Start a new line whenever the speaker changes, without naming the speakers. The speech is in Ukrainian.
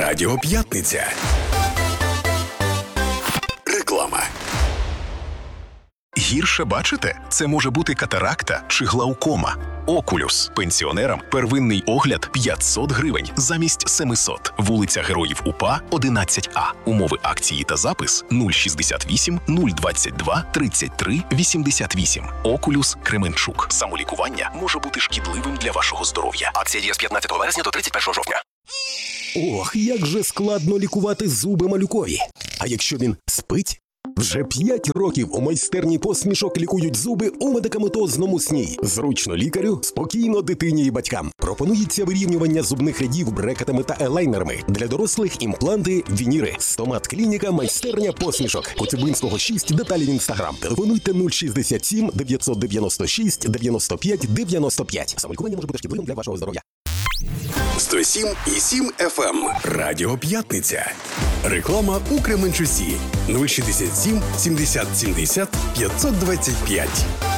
Радіо П'ятниця. Реклама.
Гірше бачите? Це може бути катаракта чи глаукома. Окулюс. Пенсіонерам первинний огляд 500 гривень замість 700. Вулиця Героїв УПА, 11А. Умови акції та запис 068 022 33 88. Окулюс Кременчук. Самолікування може бути шкідливим для вашого здоров'я. Акція діє з 15 вересня до 31 жовтня.
Ох, як же складно лікувати зуби малюкові. А якщо він спить? Вже 5 років у майстерні посмішок лікують зуби у медикаментозному сні. Зручно лікарю, спокійно дитині і батькам. Пропонується вирівнювання зубних рядів брекетами та елайнерами. Для дорослих імпланти, вініри. Стомат-клініка, майстерня посмішок. Коцюбинського 6, деталі в інстаграм. Телефонуйте 067 996 95 95. Самолікування може бути шкідливим для вашого здоров'я.
107,7 FM. Радіо П'ятниця. Реклама у Кременчусі. 067 70 70 525.